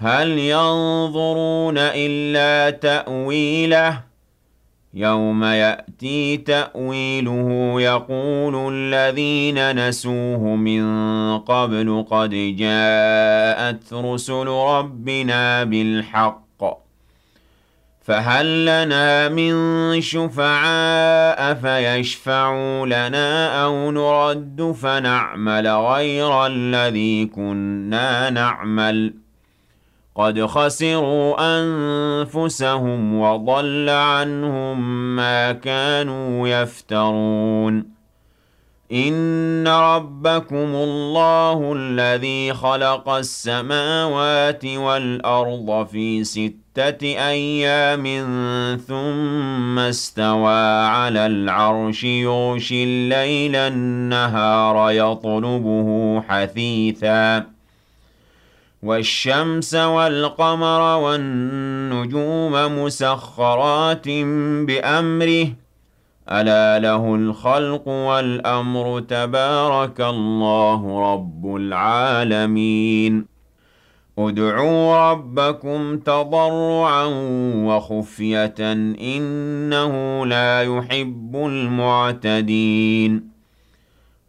هل ينظرون إلا تأويله يوم يأتي تأويله يقول الذين نسوه من قبل قد جاءت رسل ربنا بالحق فهل لنا من شفعاء فيشفعوا لنا أو نرد فنعمل غير الذي كنا نعمل قد خسروا أنفسهم وضل عنهم ما كانوا يفترون إن ربكم الله الذي خلق السماوات والأرض في 6 أيام ثم استوى على العرش يغشي الليل النهار يطلبه حثيثاً والشمس والقمر والنجوم مسخرات بأمره ألا له الخلق والأمر تبارك الله رب العالمين ادعوا ربكم تضرعا وخفية إنه لا يحب المعتدين